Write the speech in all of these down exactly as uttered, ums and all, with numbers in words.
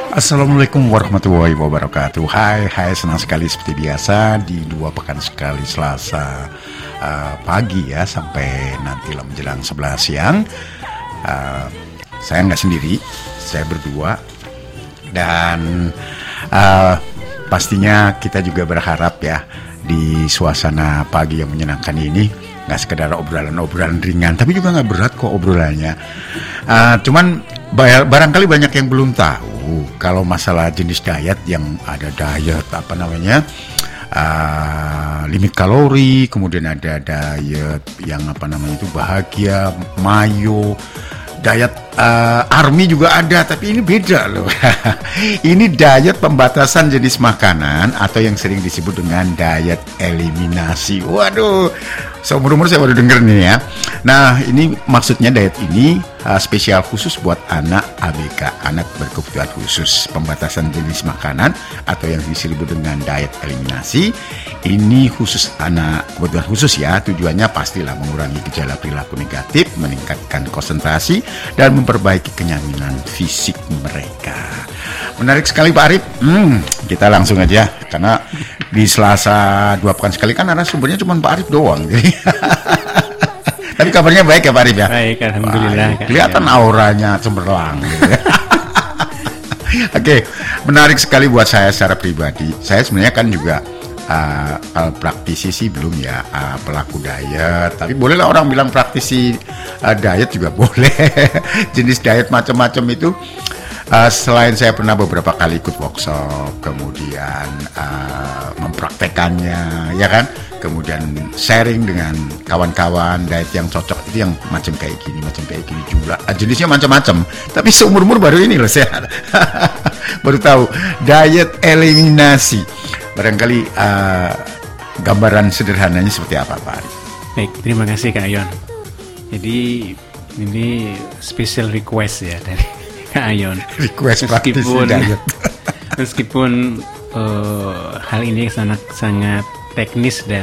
Assalamualaikum warahmatullahi wabarakatuh. Hai, hai, senang sekali seperti biasa di dua pekan sekali Selasa uh, pagi ya sampai nanti lah menjelang sebelas siang. Uh, saya nggak sendiri, saya berdua dan uh, pastinya kita juga berharap ya di suasana pagi yang menyenangkan ini nggak sekedar obrolan-obrolan ringan, tapi juga nggak berat kok obrolannya. Uh, cuman barangkali banyak yang belum tahu kalau masalah jenis diet yang ada diet apa namanya uh, limit kalori, kemudian ada diet yang apa namanya itu bahagia, mayo, diet uh, army juga ada, tapi ini beda loh. Ini diet pembatasan jenis makanan atau yang sering disebut dengan diet eliminasi. Waduh, seumur-umur saya baru denger nih ya. Nah, ini maksudnya diet ini uh, spesial khusus buat anak A B K, anak berkebutuhan khusus. Pembatasan jenis makanan atau yang disebut dengan diet eliminasi. Ini khusus anak kebutuhan khusus ya. Tujuannya pastilah mengurangi gejala perilaku negatif, meningkatkan konsentrasi, dan memperbaiki kenyamanan fisik mereka. Menarik sekali Pak Arif. Hmm, kita langsung aja karena di Selasa dua pekan sekali kan narasumbernya cuma Pak Arif doang. Tapi kabarnya baik ya Pak Arif ya? Baik, alhamdulillah. Baik. Kelihatan auranya cemerlang gitu ya. Oke, menarik sekali buat saya secara pribadi. Saya sebenarnya kan juga uh, uh, praktisi sih belum ya, uh, pelaku diet. Tapi bolehlah orang bilang praktisi uh, diet juga boleh. Jenis diet macam-macam itu. Uh, selain saya pernah beberapa kali ikut workshop, kemudian uh, mempraktekannya, ya kan, kemudian sharing dengan kawan-kawan diet yang cocok itu yang macam kayak gini, macam kayak gini juga, uh, jenisnya macam-macam. Tapi seumur-umur baru ini loh saya baru tahu diet eliminasi. Barangkali uh, gambaran sederhananya seperti apa Pak Ari? Baik, terima kasih Kak Ayon. Jadi ini special request ya dari Kak Ayon. Request meskipun meskipun uh, hal ini sangat sangat teknis dan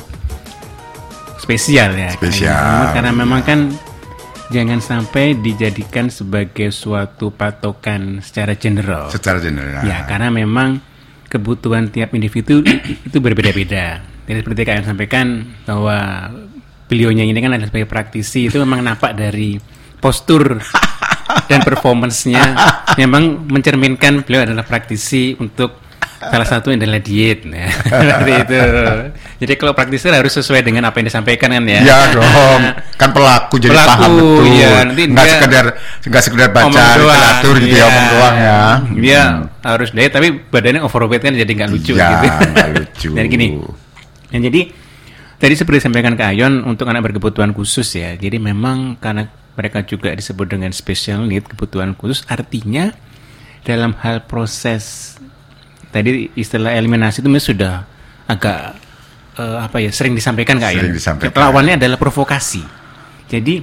spesial ya. Spesial. Karena memang kan jangan sampai dijadikan sebagai suatu patokan secara general. Secara general. Ya, karena memang kebutuhan tiap individu itu berbeda-beda. Jadi seperti Kak Ayon sampaikan bahwa beliaunya ini kan adalah sebagai praktisi, itu memang nampak dari postur dan performance-nya memang mencerminkan beliau adalah praktisi untuk salah satu adalah diet. Nah, seperti itu. Jadi kalau praktisi harus sesuai dengan apa yang disampaikan kan ya. Iya dong. Kan pelaku jadi pelaku, paham betul. Ya, nanti nggak sekedar nggak sekedar baca literatur gitu ya, omong doang ya. Dia hmm. harus diet tapi badannya overweight kan jadi nggak lucu ya, gitu. Nggak lucu. Dan gini. Dan jadi tadi seperti disampaikan Kak Ayon untuk anak berkebutuhan khusus ya. Jadi memang karena mereka juga disebut dengan special need, kebutuhan khusus, artinya dalam hal proses tadi istilah eliminasi itu sudah agak uh, apa ya sering disampaikan Kak Ayon. Lawannya adalah provokasi. Jadi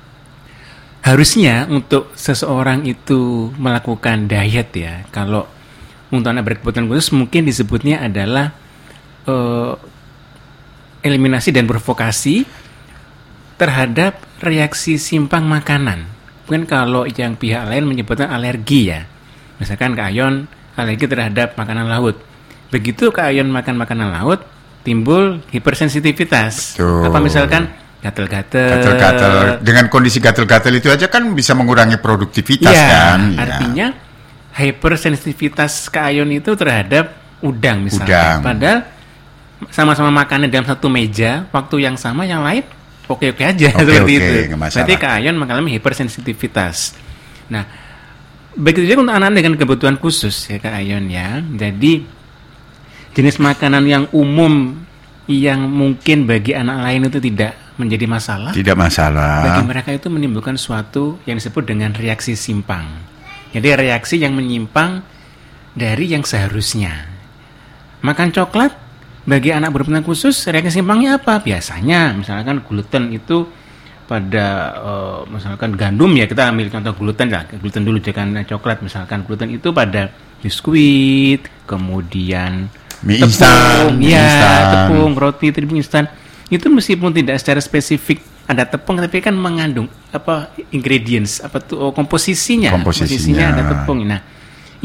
harusnya untuk seseorang itu melakukan diet ya, kalau untuk anak berkebutuhan khusus mungkin disebutnya adalah uh, eliminasi dan provokasi terhadap reaksi simpang makanan. Mungkin kalau yang pihak lain menyebutnya alergi ya. Misalkan Kak Ayon alergi terhadap makanan laut. Begitu Kak Ayon makan makanan laut, timbul hipersensitivitas. Betul. Apa misalkan gatal-gatal. Gatal-gatal. Dengan kondisi gatal-gatal itu aja kan bisa mengurangi produktivitas ya, kan. Artinya ya. Hipersensitivitas Kak Ayon itu terhadap udang misalkan. Udang. Padahal sama-sama makannya dalam satu meja, waktu yang sama yang lain oke-oke aja okay, seperti okay, itu. Berarti Kak Ayon mengalami hipersensitivitas. Nah, begitu juga untuk anak-anak dengan kebutuhan khusus ya Kak Ayon ya. Jadi jenis makanan yang umum yang mungkin bagi anak lain itu tidak menjadi masalah. Tidak masalah. Bagi mereka itu menimbulkan suatu yang disebut dengan reaksi simpang. Jadi reaksi yang menyimpang dari yang seharusnya. Makan coklat bagi anak berkebutuhan khusus, reaksi simpangnya apa? Biasanya, misalkan gluten itu pada, uh, misalkan gandum ya, kita ambil contoh gluten lah, gluten dulu jangan coklat, misalkan gluten itu pada biskuit, kemudian mie tepung, instan, ya, instan. tepung, roti, tepung instan. Itu meskipun tidak secara spesifik ada tepung, tapi kan mengandung apa ingredients, apa tuh oh, komposisinya, komposisinya, komposisinya ada tepung. Nah,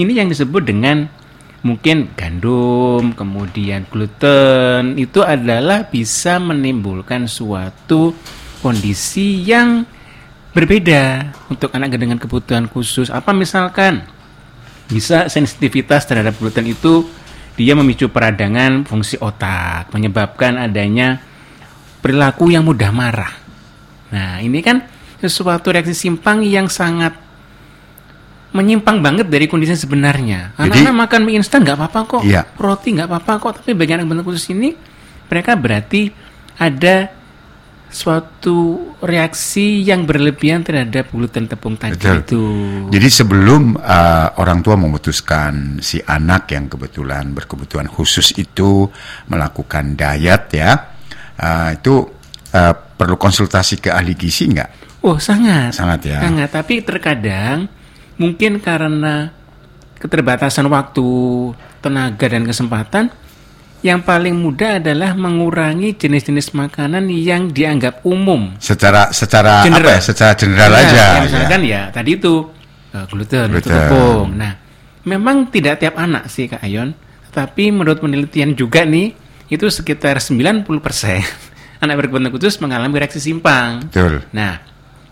ini yang disebut dengan mungkin gandum, kemudian gluten, itu adalah bisa menimbulkan suatu kondisi yang berbeda untuk anak dengan kebutuhan khusus. Apa misalkan bisa sensitivitas terhadap gluten itu dia memicu peradangan fungsi otak, menyebabkan adanya perilaku yang mudah marah. Nah, ini kan sesuatu reaksi simpang yang sangat menyimpang banget dari kondisi sebenarnya. Anak-anak makan mie instan nggak apa-apa kok, iya. roti nggak apa-apa kok, tapi bagi anak berkebutuhan khusus ini mereka berarti ada suatu reaksi yang berlebihan terhadap gluten tepung tadi. Betul. Itu. Jadi sebelum uh, orang tua memutuskan si anak yang kebetulan berkebutuhan khusus itu melakukan diet ya, uh, itu uh, perlu konsultasi ke ahli gizi nggak? Oh sangat, sangat ya. Sangat. Tapi terkadang mungkin karena keterbatasan waktu, tenaga dan kesempatan, yang paling mudah adalah mengurangi jenis-jenis makanan yang dianggap umum. Secara secara general. apa ya? Secara general nah, aja. Ya, misalkan ya. ya tadi itu uh, gluten, gluten, tepung. Nah, memang tidak tiap anak sih Kak Ayon, tapi menurut penelitian juga nih, itu sekitar sembilan puluh persen anak berkebutuhan khusus mengalami reaksi simpang. Betul. Nah,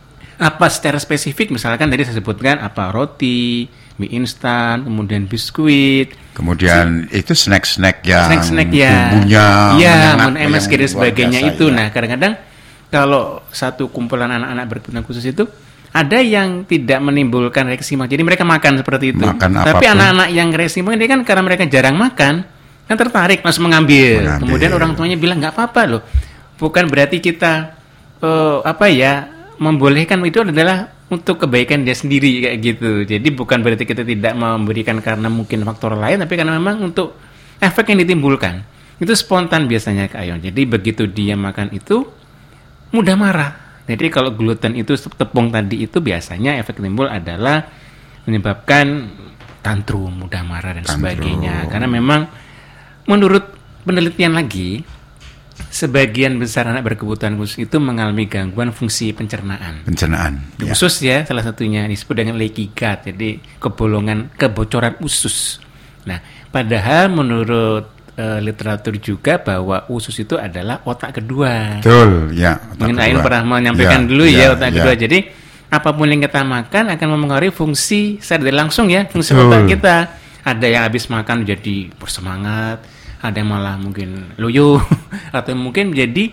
apa secara spesifik misalkan tadi saya sebutkan apa roti, mie instan, kemudian biskuit, kemudian si, itu snack-snack yang snack-snack ya, bumbunya ya, M S G dan sebagainya itu. Ya. Nah, kadang-kadang kalau satu kumpulan anak-anak berkebutuhan khusus itu ada yang tidak menimbulkan reaksi simpang, jadi mereka makan seperti itu. Makan Tapi apapun. anak-anak yang reaksi simpang ini kan karena mereka jarang makan, kan tertarik langsung mengambil. mengambil. Kemudian orang tuanya bilang nggak apa-apa loh, bukan berarti kita uh, apa ya membolehkan, itu adalah untuk kebaikan dia sendiri kayak gitu. Jadi bukan berarti kita tidak memberikan karena mungkin faktor lain, tapi karena memang untuk efek yang ditimbulkan. Itu spontan biasanya Kak Ayon. Jadi begitu dia makan itu mudah marah. Jadi kalau gluten itu tepung tadi itu biasanya efek timbul adalah menyebabkan tantrum, mudah marah dan tantrum. sebagainya. Karena memang menurut penelitian lagi, sebagian besar anak berkebutuhan khusus itu mengalami gangguan fungsi pencernaan. Pencernaan. Usus ya, salah satunya disebut dengan leaky gut, jadi kebolongan, kebocoran usus. Nah, padahal menurut uh, literatur juga bahwa usus itu adalah otak kedua. Betul, ya. Mungkin Ayon pernah menyampaikan ya, dulu ya, ya otak ya. kedua. Jadi apapun yang kita makan akan mempengaruhi fungsi secara langsung ya, fungsi Betul. otak kita. Ada yang habis makan jadi bersemangat, ada yang malah mungkin loyo atau mungkin menjadi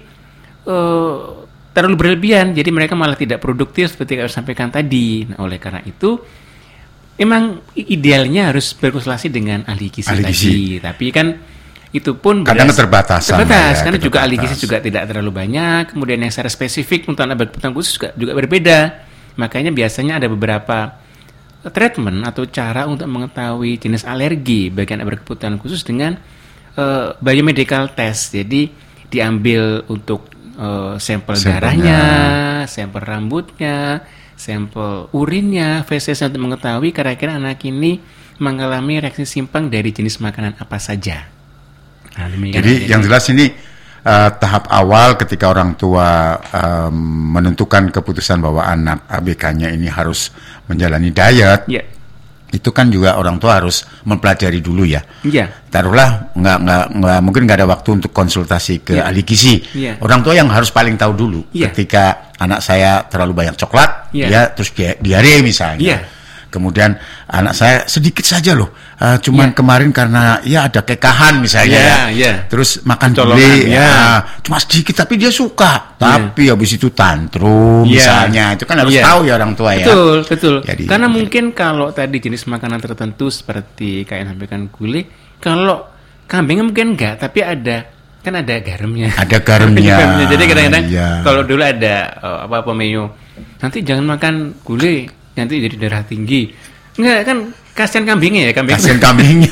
uh, terlalu berlebihan, jadi mereka malah tidak produktif seperti yang saya sampaikan tadi. Nah, oleh karena itu memang idealnya harus berkonsultasi dengan ahli gizi ahli tadi, gizi. Tapi kan itu pun kadang keterbatasan terbatas, ya, karena juga ahli gizi juga tidak terlalu banyak, kemudian yang secara spesifik untuk anak berkebutuhan khusus juga, juga berbeda. Makanya biasanya ada beberapa treatment atau cara untuk mengetahui jenis alergi bagi anak berkebutuhan khusus dengan Uh, biomedical test. Jadi diambil untuk uh, sampel Sampelnya. darahnya, sampel rambutnya, sampel urinnya, fesesnya untuk mengetahui kira-kira anak ini mengalami reaksi simpang dari jenis makanan apa saja. Nah, Jadi yang jelas ini uh, tahap awal ketika orang tua um, menentukan keputusan bahwa anak A B K-nya ini harus menjalani diet. Yeah. Itu kan juga orang tua harus mempelajari dulu ya. Iya. Taruhlah nggak nggak nggak mungkin nggak ada waktu untuk konsultasi ke ya. ahli gizi. Ya. Orang tua yang harus paling tahu dulu ya. ketika anak saya terlalu banyak coklat, ya, ya terus dia diare misalnya. Ya. Kemudian anak saya sedikit saja loh, uh, cuman yeah. kemarin karena ya ada kekahan misalnya yeah, ya, yeah. terus makan gulai, ya. uh, cuma sedikit tapi dia suka, yeah. tapi habis itu tantrum yeah. misalnya, itu kan harus yeah. tahu ya orang tua betul, ya. Betul, betul. Jadi, karena betul. mungkin kalau tadi jenis makanan tertentu seperti kayak sampaikan gulai, kalau kambing mungkin enggak, tapi ada kan ada garamnya. Ada garamnya. Jadi kadang-kadang yeah. kalau dulu ada uh, apa pemenu, nanti jangan makan gulai, nanti jadi darah tinggi. Enggak kan, kasihan kambingnya ya, kambing. Kasihan kambingnya.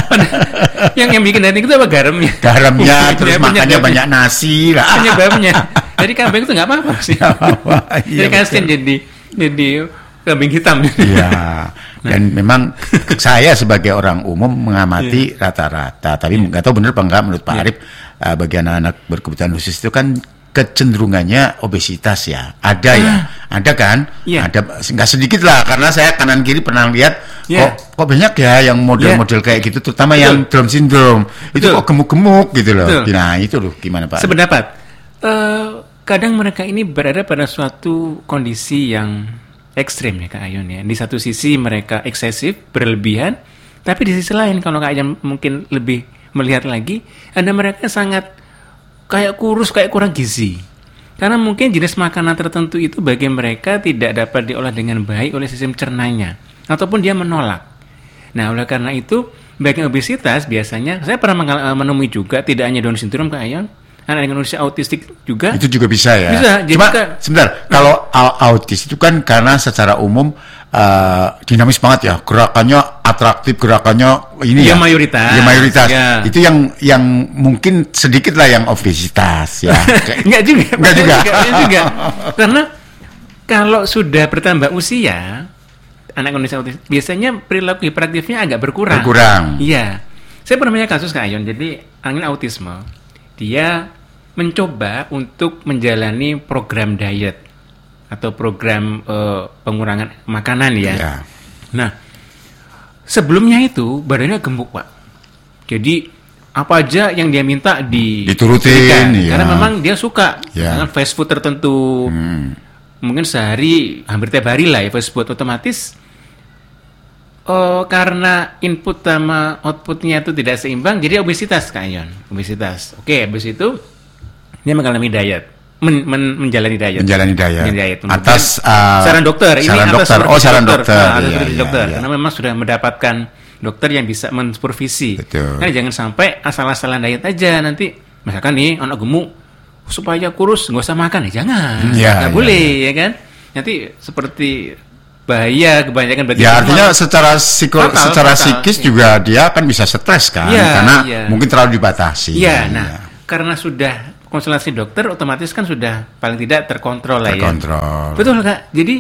yang yang bikin darah tinggi itu apa garamnya? Garamnya terus makannya banyak nasi lah. Penyebabnya. Jadi kambing itu enggak apa-apa sih. Apa, iya, jadi kasihan jadi jadi kambing hitam. Iya. Dan nah. memang saya sebagai orang umum mengamati yeah. rata-rata, tapi enggak yeah. tahu benar apa enggak menurut Pak yeah. Arif, uh, bagi anak-anak berkebutuhan khusus itu kan kecenderungannya obesitas ya, ada ah. ya, ada kan, ya. ada nggak sedikit lah, karena saya kanan kiri pernah lihat yeah. kok kok banyak ya yang model-model yeah. kayak gitu, terutama Betul. yang Down syndrome. Betul. Itu kok gemuk-gemuk gitu loh. Betul. Nah, itu loh gimana Pak? Sependapat. Uh, kadang mereka ini berada pada suatu kondisi yang ekstrim ya Kak Ayun ya. Di satu sisi mereka eksesif, berlebihan, tapi di sisi lain kalau Kak Ayun mungkin lebih melihat lagi, ada mereka sangat kayak kurus, kayak kurang gizi. Karena mungkin jenis makanan tertentu itu bagi mereka tidak dapat diolah dengan baik oleh sistem cernanya, ataupun dia menolak. Nah, oleh karena itu, baik obesitas biasanya, saya pernah menemui juga, tidak hanya Down syndrome Kak Ayun, anak dengan usia autistik juga. Itu juga bisa ya? Bisa. Cuma, jadi, sebentar, nah, kalau autis itu kan karena secara umum uh, dinamis banget ya, gerakannya atraktif, gerakannya ini ya, ya. mayoritas. Ya mayoritas. Ya. Itu yang yang mungkin sedikit lah yang obesitas ya. Enggak juga. Enggak juga. Enggak juga. Karena kalau sudah bertambah usia, anak Indonesia autis, biasanya perilaku hiperaktifnya agak berkurang. Berkurang. Iya. Saya pernah punya kasus Kak Ayun, jadi anak autisme, dia mencoba untuk menjalani program diet atau program uh, pengurangan makanan ya. Ya. Nah, sebelumnya itu badannya gemuk Pak. Jadi apa aja yang dia minta di diturutin, ya. Karena memang dia suka ya. dengan fast food tertentu. Hmm. Mungkin sehari hampir tiap hari lah ya fast food, otomatis uh, karena input sama outputnya itu tidak seimbang, jadi obesitas Kak Ayun. Obesitas. Oke, habis itu dia mengalami diet. Men, men, menjalani diet. Menjalani diet. diet. Atas uh, saran dokter. Ini saran atas dokter. Oh, saran dokter. dokter. Nah, iya, iya, dokter. iya. Karena memang sudah mendapatkan dokter yang bisa mensupervisi. Betul. Nah, jangan sampai asal-asalan diet aja nanti. Misalkan nih anak gemuk supaya kurus nggak usah makan ya jangan. Ya, nggak ya, boleh ya. ya kan. Nanti seperti bahaya kebanyakan bagi ya artinya secara psiko, fatal, secara fatal, psikis ya. juga dia akan bisa stres kan ya, karena ya. mungkin terlalu dibatasi. Iya. Nah, ya. karena sudah konsultasi dokter otomatis kan sudah paling tidak terkontrol lah ya. Terkontrol. Betul Kak. Jadi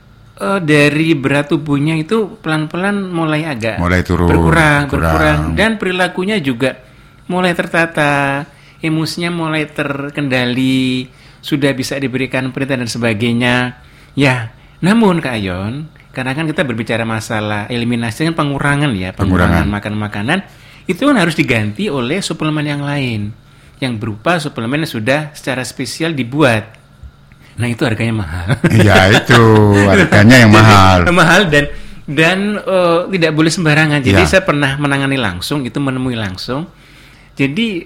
uh, dari berat tubuhnya itu pelan-pelan mulai agak mulai turun, berkurang, kurang. berkurang dan perilakunya juga mulai tertata, emosinya mulai terkendali, sudah bisa diberikan perintah dan sebagainya. Ya, namun Kak Ayun, karena kan kita berbicara masalah eliminasi dan pengurangan ya, pengurangan, pengurangan makan makanan itu kan harus diganti oleh suplemen yang lain. Yang berupa suplemen yang sudah secara spesial dibuat. Nah, itu harganya mahal. Ya, itu harganya yang mahal. Mahal dan dan uh, tidak boleh sembarangan. Jadi ya. saya pernah menangani langsung, itu menemui langsung. Jadi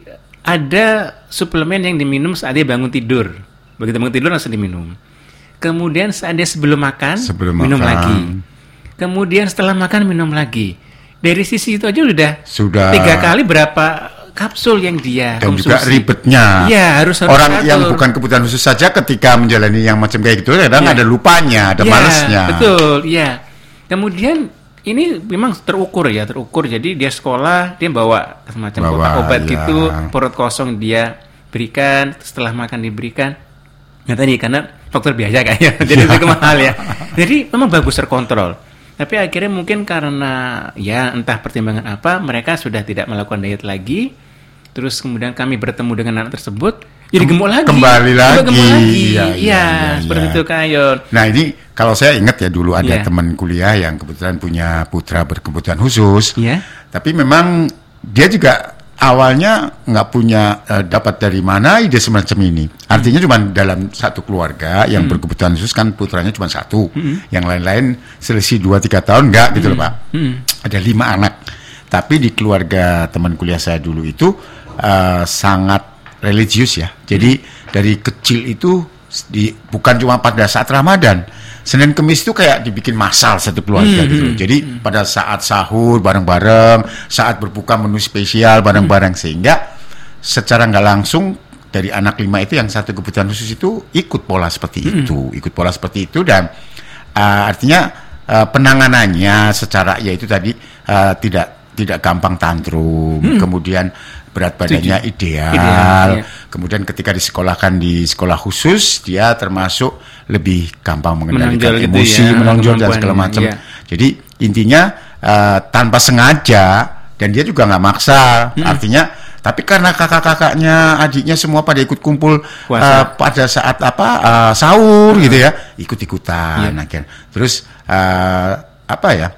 ada suplemen yang diminum saat dia bangun tidur. Begitu bangun tidur langsung diminum. Kemudian saat dia sebelum makan, sebelum minum makan. lagi. Kemudian setelah makan minum lagi. Dari sisi itu aja udah, sudah tiga kali berapa kapsul yang dia dan konsumsi. juga ribetnya. Iya, harus, harus orang atur. Yang bukan kebutuhan khusus saja ketika menjalani yang macam kayak gitu kadang ya. ada lupanya, ada ya, malesnya. Betul, iya. Kemudian ini memang terukur ya, terukur. Jadi dia sekolah, dia bawa semacam bawa, obat ya. gitu, perut kosong dia berikan, setelah makan diberikan. Nah tadi karena faktor biaya kayaknya, jadi itu mahal ya. Jadi memang bagus terkontrol. Tapi akhirnya mungkin karena ya entah pertimbangan apa, mereka sudah tidak melakukan diet lagi. Terus kemudian kami bertemu dengan anak tersebut, jadi gemuk lagi. Kembali lagi. Gemuk lagi. Ya, ya, ya, ya seperti ya. itu Kak Ayun. Nah ini kalau saya ingat ya dulu ada ya. teman kuliah yang kebetulan punya putra berkebutuhan khusus. Ya. Tapi memang dia juga awalnya nggak punya uh, dapat dari mana ide semacam ini. Artinya hmm. cuma dalam satu keluarga yang hmm. berkebutuhan khusus kan putranya cuma satu. Hmm. Yang lain-lain selisih dua tiga tahun enggak hmm. gitu loh Pak. Hmm. Ada lima anak. Tapi di keluarga teman kuliah saya dulu itu uh, sangat religius ya. Jadi hmm. dari kecil itu di, bukan cuma pada saat Ramadan. Senin Kemis itu kayak dibikin masal satu keluarga hmm, gitu. Jadi hmm. pada saat sahur bareng-bareng, saat berbuka menu spesial bareng-bareng hmm. sehingga secara nggak langsung dari anak lima itu yang satu kebutuhan khusus itu ikut pola seperti hmm. itu, ikut pola seperti itu dan uh, artinya uh, penanganannya secara yaitu tadi uh, tidak tidak gampang tantrum, hmm. kemudian berat badannya Tujuh. ideal, ideal ya. Kemudian ketika disekolahkan di sekolah khusus dia termasuk lebih gampang mengendalikan menonjol emosi, gitu ya, menonjol dan segala macam. Ya. Jadi intinya uh, tanpa sengaja dan dia juga nggak maksa, hmm. artinya tapi karena kakak-kakaknya, adiknya semua pada ikut kumpul uh, pada saat apa uh, sahur hmm. gitu ya, ikut-ikutan, yeah. akhirnya. Terus uh, apa ya?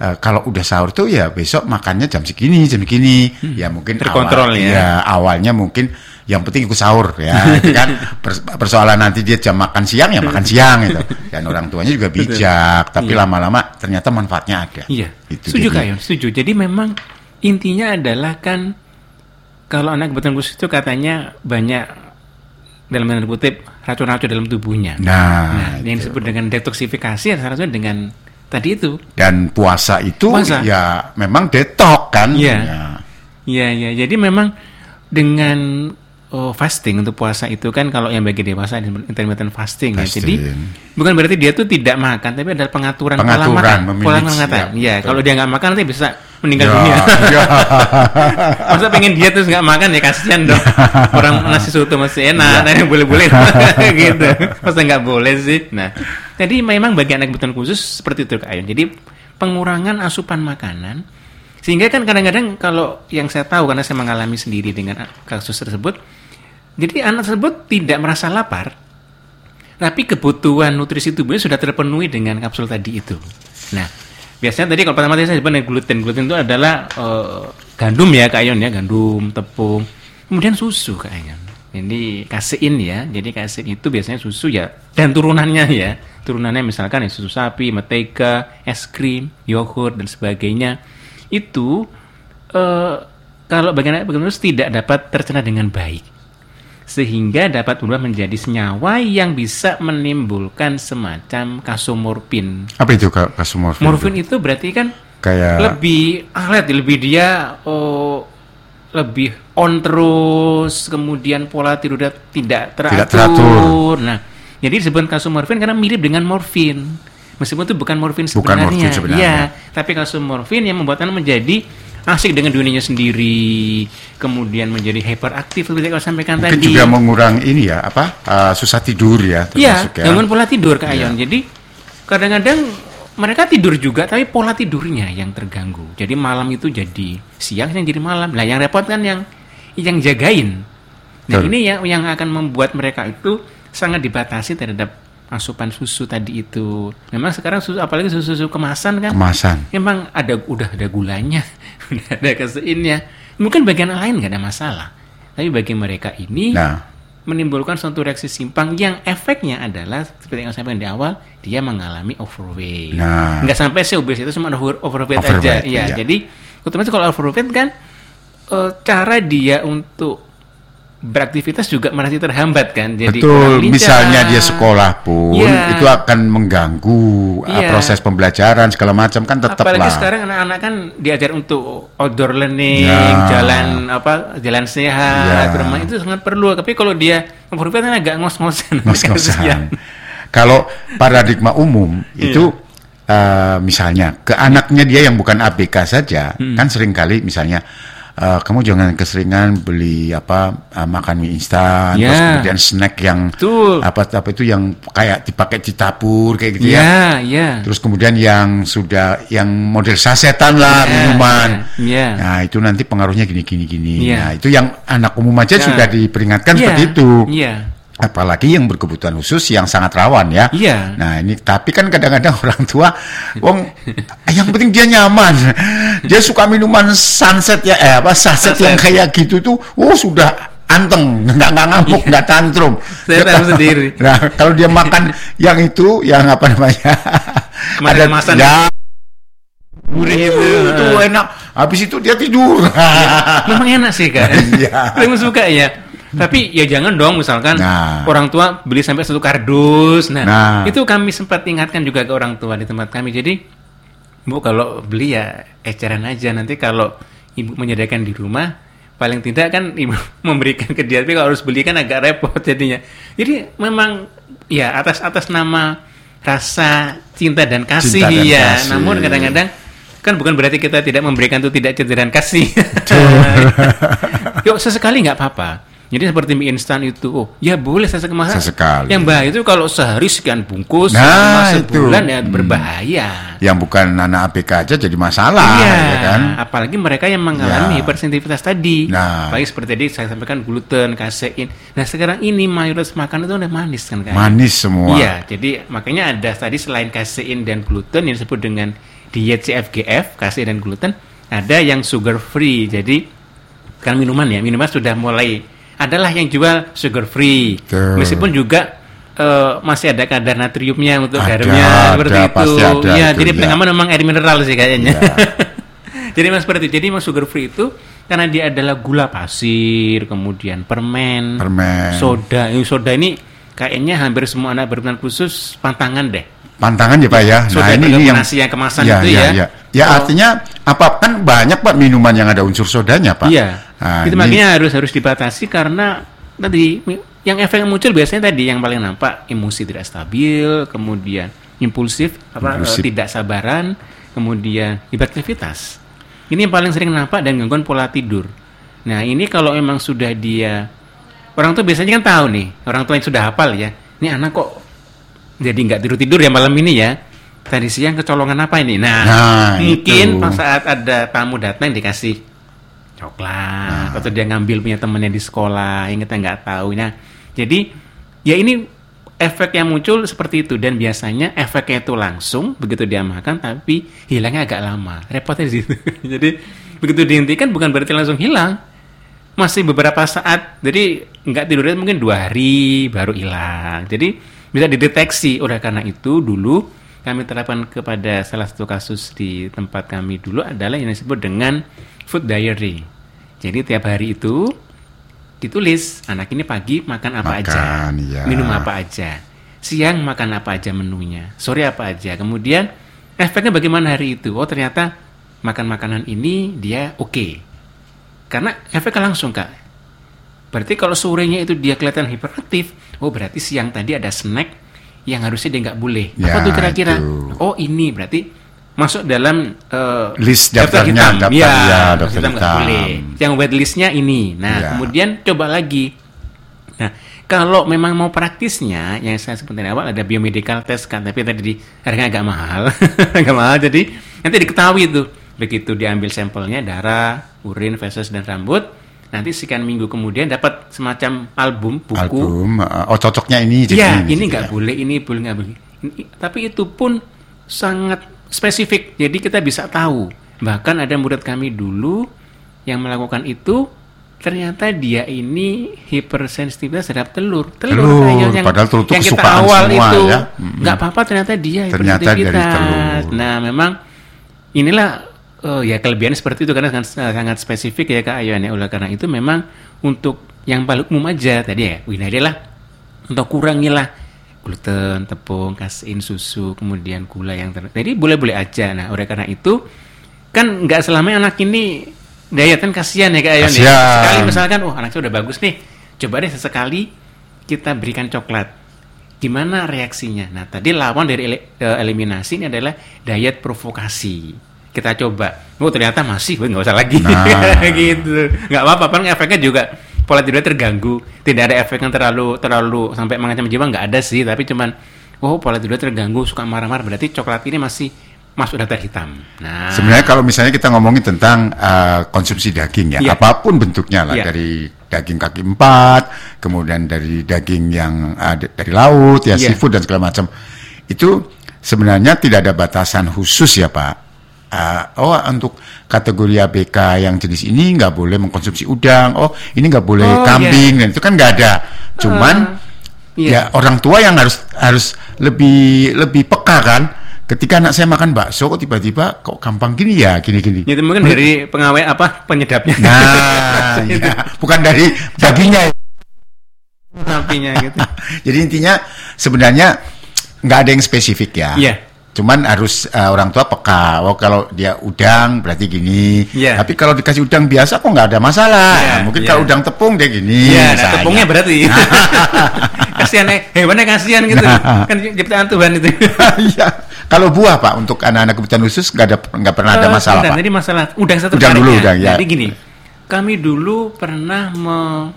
uh, kalau udah sahur tuh ya besok makannya jam segini, jam segini. Hmm. Ya mungkin terkontrol awal, ya. ya. Awalnya mungkin yang penting ikut sahur ya. Itu kan persoalan nanti dia jam makan siang ya makan siang itu. Dan orang tuanya juga bijak, tapi iya. lama-lama ternyata manfaatnya ada. Iya. Itu setuju Kak Yon, setuju. Jadi memang intinya adalah kan kalau anak kebutuhan khusus itu katanya banyak dalam tanda kutip racun-racun dalam tubuhnya. Nah, nah yang disebut dengan detoksifikasi salah satunya dengan tadi itu. Dan puasa itu puasa. Ya memang detok kan. Iya. Iya, ya. ya. Jadi memang dengan oh, fasting untuk puasa itu kan kalau yang bagi dewasa intermittent fasting, fasting. Ya. Jadi bukan berarti dia tuh tidak makan, tapi adalah pengaturan, pengaturan pola makan. Pola makan. Ya, kalau dia nggak makan nanti bisa meninggal ya, dunia. Ya. Masa pengen dia terus nggak makan ya kasihan dong. Orang nasi soto masih enak, ya. boleh-boleh gitu. Masa nggak boleh sih. Nah, jadi memang bagi anak kebutuhan khusus seperti itu Kak Ayun. Jadi pengurangan asupan makanan, sehingga kan kadang-kadang kalau yang saya tahu karena saya mengalami sendiri dengan kasus tersebut, jadi anak tersebut tidak merasa lapar, tapi kebutuhan nutrisi tubuhnya sudah terpenuhi dengan kapsul tadi itu. Nah, biasanya tadi kalau pertama tadi saya sebut gluten. Gluten itu adalah uh, gandum ya Kak Ayun ya, gandum, tepung, kemudian susu Kak Ayun. Jadi kasein ya, jadi kasein itu biasanya susu ya, dan turunannya ya, turunannya misalkan ya susu sapi, mentega, es krim, yogurt dan sebagainya. Itu uh, kalau bagian bagian tidak dapat tercerna dengan baik, sehingga dapat berubah menjadi senyawa yang bisa menimbulkan semacam kasomorfin. Apa itu kasomorfin? Morfin itu? itu berarti kan kayak lebih alet, lebih dia oh, lebih on terus, kemudian pola tidurnya tidak teratur. Tidak teratur. Nah, jadi disebut kasomorfin karena mirip dengan morfin. Meskipun itu bukan morfin sebenarnya, bukan morfin sebenarnya. Ya, tapi kasomorfin yang membuat anak menjadi asik dengan dunianya sendiri, kemudian menjadi hyperaktif seperti kalau sampaikan mungkin tadi. Mungkin juga mengurangi ini ya, apa uh, susah tidur ya, termasuk ya. Gangguan pola tidur Kak Ayun. Ya. Jadi kadang-kadang mereka tidur juga, tapi pola tidurnya yang terganggu. Jadi malam itu jadi siang, yang jadi malam. Nah, yang repot kan yang yang jagain. Nah, Betul. ini yang yang akan membuat mereka itu sangat dibatasi terhadap asupan susu tadi itu. Memang sekarang susu, apalagi susu-susu kemasan kan. Kemasan. Memang ada udah ada gulanya, udah ada kaseinnya. Mungkin bagian lain nggak ada masalah. Tapi bagi mereka ini nah. menimbulkan suatu reaksi simpang yang efeknya adalah seperti yang saya sampaikan di awal, dia mengalami overweight. Nah. Nggak sampai sih obesitas, cuma overweight, overweight aja. Iya. Ya. Jadi otomatis kalau overweight kan uh, cara dia untuk beraktivitas juga masih terhambat kan. Jadi betul, misalnya dia sekolah pun ya. itu akan mengganggu ya. proses pembelajaran segala macam kan tetap lah. Apalagi sekarang anak-anak kan diajar untuk outdoor learning, ya. jalan apa, jalan sehat, ya. bermain itu sangat perlu. Tapi kalau dia overweight kan agak ngos-ngosan. Ngos-ngosan. Kalau paradigma umum itu ya. uh, misalnya ke anaknya dia yang bukan A B K saja, hmm. kan seringkali misalnya Uh, kamu jangan keseringan beli apa uh, makan mie instan, yeah. terus kemudian snack yang Betul. apa apa itu yang kayak dipakai ditabur kayak gitu yeah, ya. Yeah. Terus kemudian yang sudah yang model sasetan lah yeah, minuman. Yeah, yeah. Nah itu nanti pengaruhnya gini gini gini. Yeah. Nah itu yang anak umum aja yeah. sudah diperingatkan yeah. seperti itu. Yeah. Apalagi yang berkebutuhan khusus yang sangat rawan ya. Iya. Nah ini tapi kan kadang-kadang orang tua, wong yang penting dia nyaman. Dia suka minuman sunset ya, eh apa saset yang kayak gitu tuh, oh sudah anteng, nggak nggak ngamuk, nggak tantrum. Saya tahu sendiri. Nah kalau dia makan yang itu, yang apa namanya? Ada kemasan. Ya, gurih itu, itu enak. Habis itu dia tidur. Ya, memang enak sih kan. Iya. Paling suka ya. Tapi ya jangan dong misalkan nah. orang tua beli sampai satu kardus. Nah, nah, itu kami sempat ingatkan juga ke orang tua di tempat kami. Jadi, Bu kalau beli ya eceran aja. Nanti kalau Ibu menyediakan di rumah, paling tidak kan Ibu memberikan ke dia. Tapi kalau harus beli kan agak repot jadinya. Jadi memang ya atas atas nama rasa cinta dan kasih cinta dan ya. Kasih. Namun kadang-kadang kan bukan berarti kita tidak memberikan itu tidak cinta dan kasih. Yuk sesekali nggak apa-apa. Jadi seperti mie instan itu, oh ya boleh sesekali. Sesekali. Yang bahaya itu kalau sehari sekian bungkus, nah, selama sebulan itu. ya berbahaya. Yang bukan anak A B K aja jadi masalah, iya, ya kan? Apalagi mereka yang mengalami ya. hipersensitivitas tadi. Nah. Apalagi seperti tadi saya sampaikan gluten, kasein. Nah sekarang ini mayoritas makanan itu udah manis kan? Kayak. Manis semua. Iya, jadi makanya ada tadi selain kasein dan gluten yang disebut dengan diet C F G F, kasih dan gluten, ada yang sugar free. Jadi kan minuman ya, minuman sudah mulai adalah yang jual sugar free. Tuh. Meskipun juga uh, masih ada kadar natriumnya untuk ada, garamnya seperti ada, itu. Ada, ya, itu, jadi paling aman memang air mineral sih kayaknya. Ya. Jadi memang seperti itu. Jadi memang sugar free itu karena dia adalah gula pasir, kemudian permen, permen. soda. Ini soda ini kayaknya hampir semua anak berkebutuhan khusus pantangan deh. Pantangan ya Pak ya. Soda nah ini, ini yang nasi yang kemasan ya, itu ya. Ya, ya. ya oh. Artinya apa kan banyak Pak minuman yang ada unsur sodanya Pak. Iya. Nah, itu ini... makanya harus harus dibatasi karena tadi yang efek yang muncul biasanya tadi yang paling nampak emosi tidak stabil, kemudian impulsif, apa impulsif. tidak sabaran, kemudian hiperaktivitas. Ini yang paling sering nampak dan gangguan pola tidur. Nah ini kalau memang sudah dia orang tua biasanya kan tahu nih, orang tua yang sudah hafal ya, ini anak kok jadi nggak tidur-tidur ya malam ini ya, tadi siang kecolongan apa ini. Nah, nah mungkin pas saat ada tamu datang dikasih coklat, nah. atau dia ngambil punya temannya di sekolah yang kita nggak tahu. Nah jadi ya ini efek yang muncul seperti itu, dan biasanya efeknya itu langsung begitu dia makan, tapi hilangnya agak lama. Repotnya di situ. Jadi begitu dihentikan bukan berarti langsung hilang, masih beberapa saat. Jadi nggak tidurnya mungkin dua hari baru hilang. Jadi bisa dideteksi. Oleh karena itu dulu kami terapkan kepada salah satu kasus di tempat kami dulu adalah yang disebut dengan food diary. Jadi tiap hari itu ditulis, anak ini pagi makan apa makan, aja, ya. minum apa aja, siang makan apa aja menunya, sore apa aja, kemudian efeknya bagaimana hari itu. Oh ternyata makan makanan ini dia oke, okay. Karena efeknya langsung Kak. Berarti kalau sorenya itu dia kelihatan hiperaktif, oh berarti siang tadi ada snack yang harusnya dia nggak boleh. Ya, apa tuh kira-kira? Itu. Oh ini berarti masuk dalam uh, list daftarnya, daftar hitam. Daftar, ya, ya, daftar hitam. Nggak boleh. Yang wait listnya ini. Nah, ya. Kemudian coba lagi. Nah, kalau memang mau praktisnya, yang saya sebutkan awal ada biomedical test kan, tapi tadi di, harganya agak mahal, agak mahal. Jadi nanti diketahui tuh, begitu diambil sampelnya darah, urin, feses dan rambut. Nanti sekian minggu kemudian dapat semacam album buku. Album, oh cocoknya ini. Iya, ini nggak boleh, ini boleh nggak boleh. Ini, tapi itu pun sangat spesifik, jadi kita bisa tahu. Bahkan ada murid kami dulu yang melakukan itu, ternyata dia ini hipersensitivitas terhadap telur. Telur, telur yang, padahal telur yang kita awal semua, itu ya? nggak apa-apa, ternyata dia ternyata hipersensitivitas. Nah, memang inilah uh, ya kelebihan seperti itu karena sangat, sangat spesifik ya Kak Ayon ya. Oleh karena itu memang untuk yang paling umum aja tadi ya, winari lah untuk kurangilah gluten, tepung, kasein, susu, kemudian gula yang ter... Jadi boleh-boleh aja. Nah, oleh karena itu kan nggak selamanya anak ini diet kan kasihan ya Kak Ayon ya. Sekali misalkan, oh anaknya udah bagus nih, coba deh sesekali kita berikan coklat. Gimana reaksinya? Nah, tadi lawan dari el- eliminasi ini adalah diet provokasi. Kita coba, oh ternyata masih, nggak usah lagi. Nah. Gitu. Nggak apa-apa, kan efeknya juga pola tidurnya terganggu, tidak ada efek yang terlalu terlalu sampai mengancam jiwa, nggak ada sih, tapi cuman oh pola tidur terganggu, suka marah-marah, berarti coklat ini masih masuk daftar hitam. Nah, sebenarnya kalau misalnya kita ngomongin tentang uh, konsumsi daging ya, yeah. apapun bentuknya lah, yeah. dari daging kaki empat, kemudian dari daging yang uh, dari laut, ya yeah. seafood dan segala macam, itu sebenarnya tidak ada batasan khusus ya Pak. Uh, oh untuk kategori A B K yang jenis ini nggak boleh mengkonsumsi udang, oh ini nggak boleh oh, kambing, yeah. dan itu kan nggak ada. Cuman uh, yeah. ya orang tua yang harus harus lebih lebih peka kan. Ketika anak saya makan bakso kok tiba-tiba kok gampang gini ya gini-gini. Itu mungkin dari pengawet apa penyedapnya. Nah, ya, bukan dari dagingnya. Sapinya gitu. Jadi intinya sebenarnya nggak ada yang spesifik ya. Iya. Yeah. Cuman harus uh, orang tua peka. Oh kalau dia udang berarti gini. Yeah. Tapi kalau dikasih udang biasa kok nggak ada masalah. Yeah, nah, mungkin yeah. kalau udang tepung dia gini. Iya, nah, tepungnya berarti. Kasihan eh hewannya kasihan gitu. Nah. Kan ciptaan Tuhan itu. Iya. Kalau buah Pak untuk anak-anak kebutuhan khusus nggak ada nggak pernah uh, ada masalah udang, Pak. Jadi masalah udang satu udang dulu udang ya. Jadi gini, kami dulu pernah me,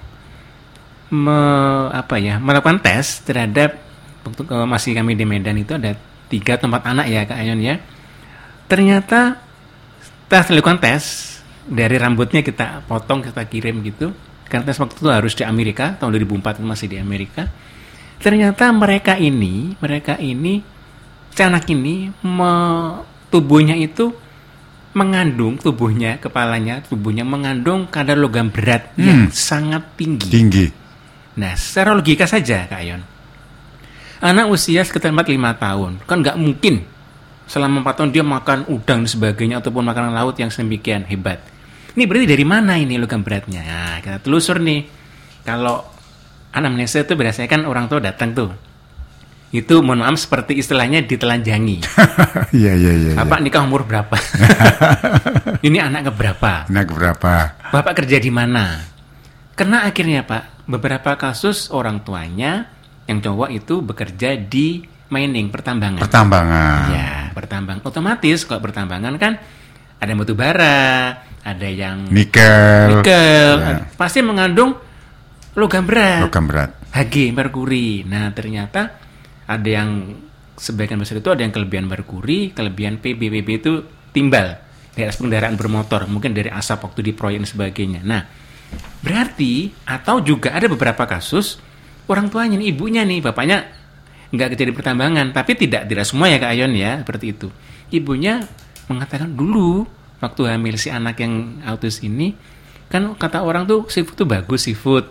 me apa ya melakukan tes terhadap waktu masih kami di Medan itu ada tiga tempat anak ya Kak Ayon ya. Ternyata tes lakukan tes dari rambutnya kita potong kita kirim gitu. Karena tes waktu itu harus di Amerika tahun dua ribu empat masih di Amerika. Ternyata mereka ini mereka ini si anak ini me, tubuhnya itu mengandung tubuhnya, kepalanya, tubuhnya mengandung kadar logam berat hmm. yang sangat tinggi. Tinggi. Nah, secara logika saja, Kak Ayon. Anak usia sekitar empat sampai lima tahun, kan nggak mungkin selama empat tahun dia makan udang dan sebagainya ataupun makanan laut yang sedemikian hebat. Ini berarti dari mana ini logam beratnya? Nah, kita telusur nih. Kalau anamnesa itu biasanya kan orang tua datang tuh. Itu mohon maaf seperti istilahnya ditelanjangi. Iya, iya, iya. Bapak nikah umur berapa? Ini anak keberapa? Anak keberapa? Bapak kerja di mana? Karena akhirnya Pak, beberapa kasus orang tuanya yang cowok itu bekerja di mining, pertambangan. Pertambangan. Ya, pertambangan. Otomatis kalau pertambangan kan ada batu bara, ada yang nikel. Nikel. Ya. Pasti mengandung logam berat. Logam berat. H G, merkuri. Nah, ternyata ada yang sebagian besar itu ada yang kelebihan merkuri, kelebihan P B. P B itu timbal dari aspek kendaraan bermotor, mungkin dari asap waktu di proyek dan sebagainya. Nah, berarti atau juga ada beberapa kasus orang tuanya nih, ibunya nih, bapaknya nggak kerja di pertambangan, tapi tidak tidak semua ya Kak Ayon ya, seperti itu. Ibunya mengatakan dulu waktu hamil si anak yang autis ini, kan kata orang tuh seafood tuh bagus seafood.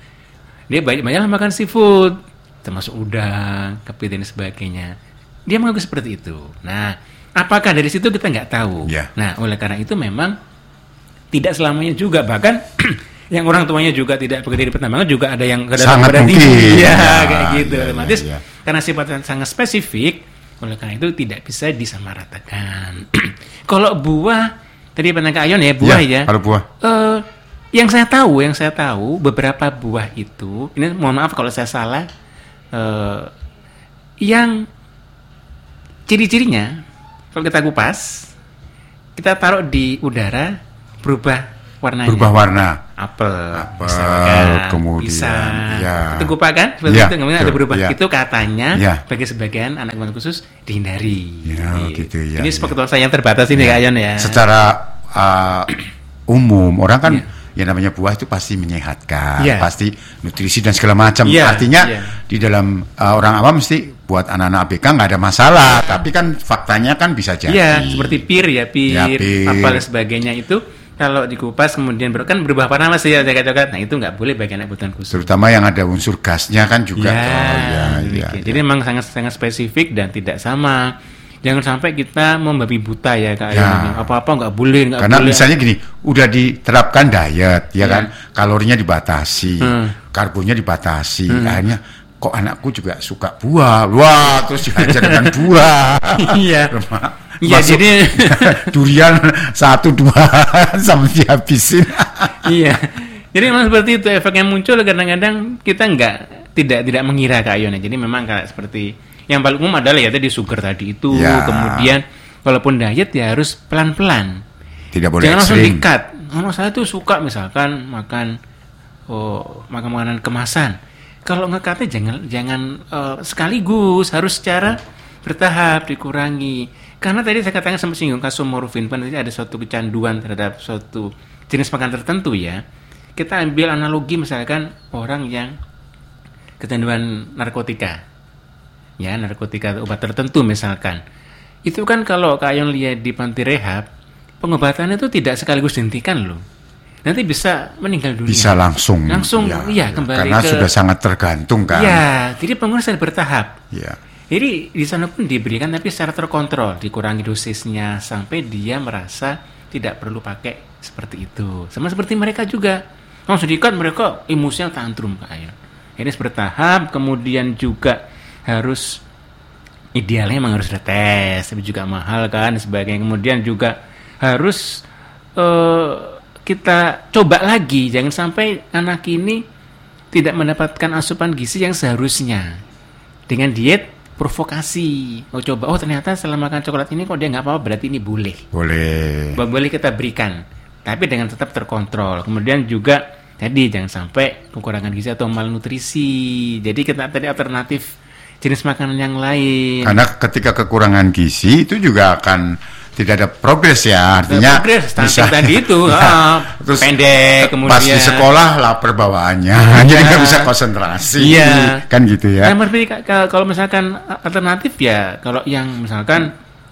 Dia banyak-banyak makan seafood, termasuk udang, kepiting dan sebagainya. Dia mengaku seperti itu. Nah, apakah dari situ kita nggak tahu. Yeah. Nah, oleh karena itu memang tidak selamanya juga, bahkan yang orang tuanya juga tidak bekerja di pertambangan juga ada yang sangat mungkin. Ya, kayak gitu. Ya, otomatis ya, ya. Karena sifatnya sangat spesifik, oleh karena itu tidak bisa disamaratakan. Kalau buah, tadi pernah Kak Ayon ya, buah ya. ya kalau buah. Uh, yang saya tahu, yang saya tahu beberapa buah itu, ini mohon maaf kalau saya salah. Uh, yang ciri-cirinya kalau kita kupas, kita taruh di udara berubah warnanya. Berubah warna. Apel, Apel misalkan, kemudian pisang. ya. Itu kupas kan? Seperti ya, itu, kemudian ada berubah. ya. Itu katanya ya. bagi sebagian anak kebutuhan khusus dihindari. Ya, gitu, ya, ini ya. sepengetahuan saya yang terbatas ini ya. Kak Ayon ya. Secara uh, umum orang kan. Ya. Ya namanya buah itu pasti menyehatkan, yeah. pasti nutrisi dan segala macam. Yeah. Artinya yeah. di dalam uh, orang awam mesti buat anak-anak A B K nggak ada masalah. Tapi kan faktanya kan bisa jadi. Iya, seperti pir ya, pir, ya, pir. apa dan sebagainya itu kalau dikupas kemudian ber- kan berubah warna mas ya coklat-coklat. Nah itu nggak boleh bagi anak kebutuhan khusus. Terutama yang ada unsur gasnya kan juga. Ya, oh, ya, ya, jadi ya. memang sangat-sangat spesifik dan tidak sama. Jangan sampai kita membabi buta ya Kak. Ya. Apa-apa nggak boleh, nggak Karena boleh. misalnya gini, udah diterapkan diet, ya, Ya. kan, kalorinya dibatasi, Hmm. karbonya dibatasi, Hmm. akhirnya kok anakku juga suka buah, wah terus dihajar dengan buah. Iya. Iya Masuk jadi durian satu dua sampai dihabisin. Iya. Jadi memang seperti itu efek yang muncul kadang-kadang kita nggak tidak tidak mengira Kak Ayon. Jadi memang kayak seperti yang paling umum adalah ya tadi sugar tadi itu, ya. Kemudian walaupun diet ya harus pelan-pelan. Tidak boleh jangan langsung ekstrim. di-cut. Oh, saya tuh suka misalkan makan oh, makan makanan kemasan. Kalau nge-cutnya jangan jangan uh, sekaligus, harus secara bertahap dikurangi. Karena tadi saya katakan sempat singgung kasus morfin, nanti ada suatu kecanduan terhadap suatu jenis makanan tertentu ya. Kita ambil analogi misalkan orang yang kecanduan narkotika. Ya, narkotika obat tertentu misalkan. Itu kan kalau Kak Ayon lihat di panti rehab, pengobatannya itu tidak sekaligus dihentikan loh. Nanti bisa meninggal dunia. Bisa langsung. Langsung, ya, iya, kembali karena ke... sudah sangat tergantung kan. Iya, jadi pengurusan bertahap. Iya. Jadi di sana pun diberikan tapi secara terkontrol, dikurangi dosisnya sampai dia merasa tidak perlu pakai seperti itu. Sama seperti mereka juga. Langsung diikat mereka emosinya tantrum Kak Ayon. Ini bertahap, kemudian juga harus idealnya memang harus ada tes, tapi juga mahal kan sebagainya. Kemudian juga harus uh, kita coba lagi, jangan sampai anak ini tidak mendapatkan asupan gizi yang seharusnya dengan diet provokasi. Oh coba, oh ternyata setelah makan coklat ini kok dia nggak apa-apa, berarti ini boleh. Boleh. Boleh kita berikan, tapi dengan tetap terkontrol. Kemudian juga tadi jangan sampai kekurangan gizi atau malnutrisi. Jadi kita tadi alternatif jenis makanan yang lain. Karena ketika kekurangan gizi itu juga akan tidak ada progres ya, artinya progres, bisa tadi itu ya, ah, terus pendek kemudian pas di sekolah lapar bawaannya, ya. Jadi nggak bisa konsentrasi, ya. Kan gitu ya. Nah, berarti kalau misalkan alternatif ya, kalau yang misalkan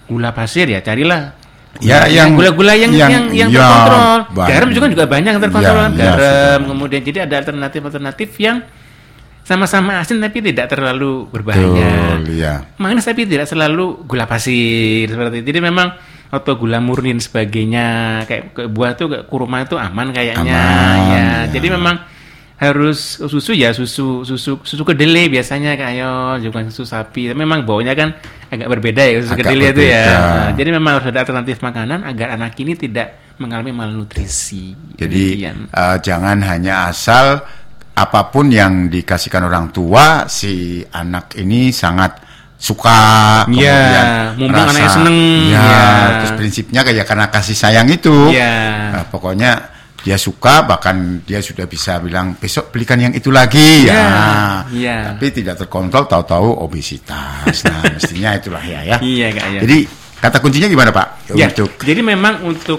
gula pasir ya carilah ya yang gula-gula yang yang yang, yang ya, terkontrol. banyak. Garam juga juga banyak yang terkontrol. Ya, garam, ya, kemudian jadi ada alternatif-alternatif yang sama-sama asin tapi tidak terlalu berbahaya. Betul, ya. Manis tapi tidak selalu gula pasir seperti itu. Jadi memang atau gula murni dan sebagainya kayak, kayak buah tuh kayak kurma itu aman kayaknya aman, ya. ya. Jadi memang harus susu ya susu susu susu kedelai biasanya kayak bukan susu sapi. Memang baunya kan agak berbeda ya susu agak kedelai berbeda. itu ya. Nah, jadi memang harus ada alternatif makanan agar anak ini tidak mengalami malnutrisi. Jadi uh, jangan hanya asal apapun yang dikasihkan orang tua si anak ini sangat suka, ya, kemudian mumpung rasa, anaknya seneng, ya, ya. Terus prinsipnya kayak karena kasih sayang itu, ya. Nah, pokoknya dia suka, bahkan dia sudah bisa bilang besok belikan yang itu lagi, ya, ya. Nah, ya. Tapi tidak terkontrol, tahu-tahu obesitas, nah mestinya itulah ya, ya. Iya, Kak, ya. Jadi kata kuncinya gimana Pak? Ya, untuk jadi memang untuk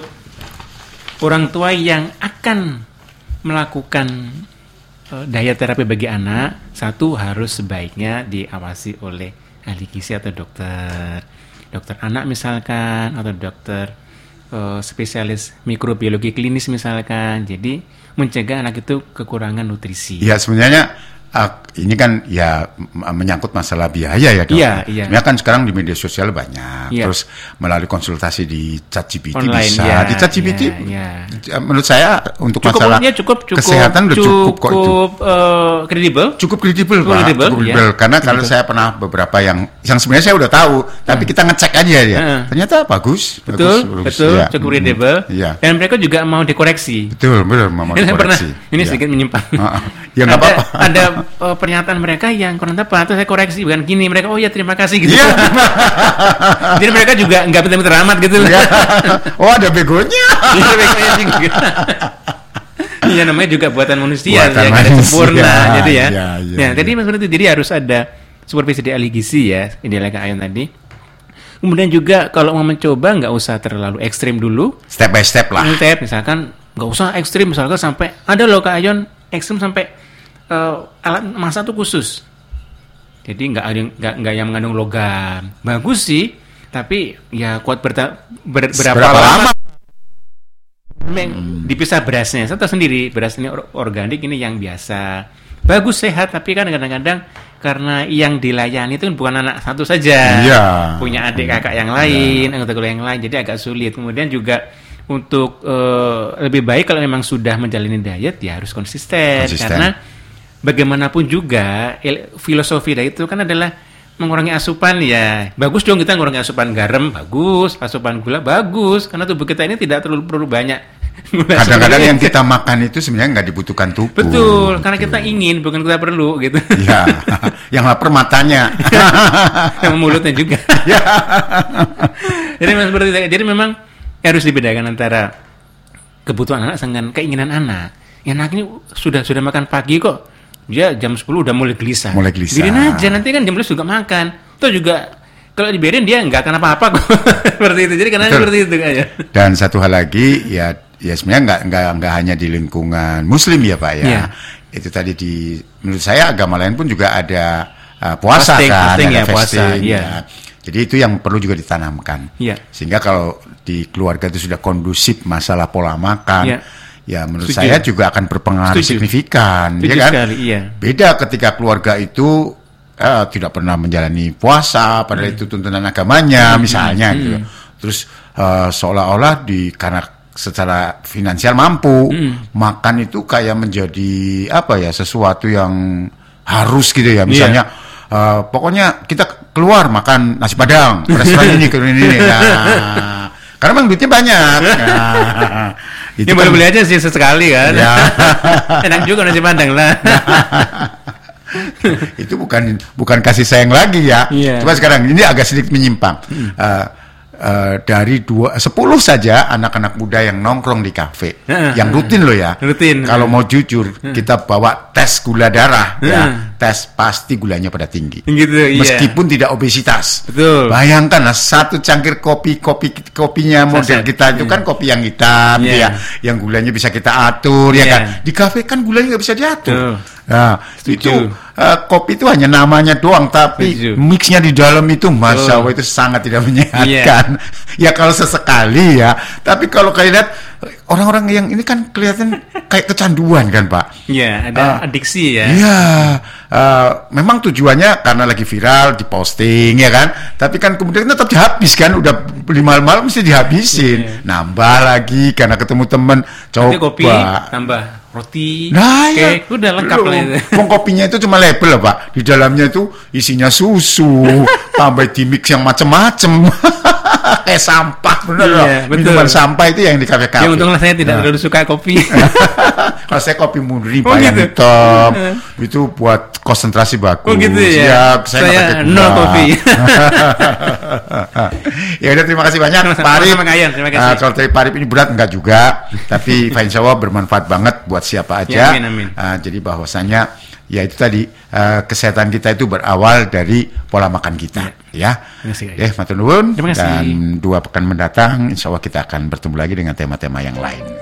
orang tua yang akan melakukan uh, daya terapi bagi anak, satu harus sebaiknya diawasi oleh ahli gizi atau dokter, dokter anak misalkan, atau dokter uh, spesialis mikrobiologi klinis misalkan. Jadi mencegah anak itu kekurangan nutrisi. Ya sebenarnya uh, ini kan ya menyangkut masalah biaya ya dok. Iya, iya. Ya kan sekarang di media sosial banyak, ya. Terus melalui konsultasi di ChatGPT online, bisa, ya, di ChatGPT. Ya, ya. Menurut saya untuk cukup, masalah ya, cukup, cukup, kesehatan udah cukup, cukup kok itu. Uh, kredibel. Cukup kredibel Cukup Pak, kredibel, cukup kredibel. Ya. Karena kalau saya pernah beberapa yang, yang sebenarnya saya udah tahu, tapi hmm. kita ngecek aja ya. Hmm. Ternyata bagus, betul, bagus, betul, ya. cukup kredibel. Ya. Dan mereka juga mau dikoreksi. Betul, betul, mau dikoreksi. Pernah, ini ya. sedikit menyimpang. Uh-uh. Ya nggak ada, apa-apa. Ada uh, pernyataan mereka yang kurang tepat, terus saya koreksi bukan gini. Mereka oh ya terima kasih gitu. Yeah. Jadi mereka juga nggak pintar-pintar amat gitu. Yeah. Oh ada begonya. Iya begonya juga. Iya namanya juga buatan manusia, buatan yang manusia. ada sempurna, jadi ya. Ya, ya, ya, ya. Jadi seperti itu. Jadi harus ada supervisi dari ahli gizi ya, idealnya Kak Ayon tadi. Kemudian juga kalau mau mencoba nggak usah terlalu ekstrim dulu. Step by step lah. Step misalkan nggak usah ekstrim, misalkan sampai ada loh Kak Ayon ekstrim sampai uh, alat masak tuh khusus. Jadi nggak ada nggak nggak yang mengandung logam. Bagus sih, tapi ya kuat berta, ber, berapa, berapa lama? Hmm. Dipisah berasnya. Saya tahu sendiri beras ini or, organik ini yang biasa. Bagus sehat, tapi kan kadang-kadang karena yang dilayani itu bukan anak satu saja. Iya. Punya adik kakak yang lain, anggota keluarga yang lain, jadi agak sulit. Kemudian juga untuk uh, lebih baik kalau memang sudah menjalani diet ya harus konsisten, konsisten. Karena bagaimanapun juga il- filosofi dari itu kan adalah mengurangi asupan ya. Bagus dong kita mengurangi asupan garam, bagus, asupan gula bagus, karena tubuh kita ini tidak terlalu perlu banyak. Kadang-kadang yang kita makan itu sebenarnya nggak dibutuhkan tubuh. Betul, karena kita ingin bukan kita perlu gitu. Ya, yang lapar matanya, yang mulutnya juga. Ya. Jadi memang seperti itu. Jadi memang harus dibedakan antara kebutuhan anak dengan keinginan anak. Ya, anak ini sudah sudah makan pagi kok. Dia jam sepuluh udah mulai gelisah. Mulai gelisah. Biarin aja, nanti kan jam sebelas juga makan. Itu juga kalau dibiarin dia nggak akan apa-apa kok. Seperti itu. Jadi karena seperti itu aja. Dan satu hal lagi ya, ya sebenarnya nggak nggak nggak hanya di lingkungan Muslim ya Pak ya. Ya. Itu tadi di menurut saya agama lain pun juga ada uh, puasa fasting, kan, fasting ada ya, fasting. puasa, ya. Ya. Jadi itu yang perlu juga ditanamkan. Ya. Sehingga kalau di keluarga itu sudah kondusif masalah pola makan. Ya. Ya menurut Setuju. saya juga akan berpengaruh Setuju. signifikan, Setuju ya kan? sekali, iya. Beda ketika keluarga itu eh, tidak pernah menjalani puasa, padahal hmm. itu tuntunan agamanya, hmm. misalnya, hmm. gitu. Terus eh, seolah-olah di karena secara finansial mampu, hmm. makan itu kayak menjadi apa ya sesuatu yang harus gitu ya, misalnya. Yeah. Uh, pokoknya kita keluar makan nasi padang, restoran ini, ke ini, ya. Karena memang duitnya banyak. Nah, itu ya, boleh beli aja sih sesekali kan. Ya. Enak juga nasi padang lah. Itu bukan bukan kasih sayang lagi ya. Yeah. Cuma sekarang ini agak sedikit menyimpang. Hmm. Uh, uh, dari dua sepuluh saja anak-anak muda yang nongkrong di kafe, uh, yang rutin loh ya. Rutin. Kalau uh. mau jujur, uh. kita bawa tes gula darah. Uh. Ya. tes pasti gulanya pada tinggi. Gitu, iya. Meskipun tidak obesitas. Betul. Bayangkan lah satu cangkir kopi kopi kopinya model Saset. kita itu kan kopi yang hitam, Iya. ya, yang gulanya bisa kita atur, ya Iya. kan. Di kafe kan gulanya nggak bisa diatur. Betul. Nah, Setuju. itu uh, kopi itu hanya namanya doang, tapi Setuju. mixnya di dalam itu, masya Betul. Allah itu sangat tidak menyehatkan. Ya kalau sesekali ya, tapi kalau kalian lihat orang-orang yang ini kan kelihatan kayak kecanduan kan Pak. Iya, ada Ah. adiksi ya. Iya, uh, memang tujuannya karena lagi viral, diposting ya kan. Tapi kan kemudian tetap dihabiskan, udah lima malam mesti dihabisin. Iya. Nambah lagi karena ketemu temen, Nanti kopi coba. tambah roti, Nah, cake, ya. udah lengkap Loh, lah itu. Wong kopinya itu cuma label loh Pak. Di dalamnya itu isinya susu, tambah di mix yang macem-macem. Kayak sampah, bener loh. Iya, betul. Minuman sampah itu yang di kafe-kafe. Ya untunglah saya tidak Nah. terlalu suka kopi. Kalau saya kopi murni Oh, Pak, yang gitu? hitam. Itu buat konsentrasi bagus. Oh, gitu ya? Siap, saya, Saya nggak pakai gula. no kopi. Ya udah, terima kasih banyak Pak Arif. Sama-sama, Kak Ayan, terima kasih. Ah, kalau dari Pak Arif ini berat enggak juga, tapi insya Allah bermanfaat banget buat siapa aja. Ya, amin, amin. Ah, jadi bahwasanya ya itu tadi, ah, kesehatan kita itu berawal dari pola makan kita, ya. Terima kasih, Kak Ya, matur nuwun. Terima kasih. Dan dua pekan mendatang insya Allah kita akan bertemu lagi dengan tema-tema yang lain.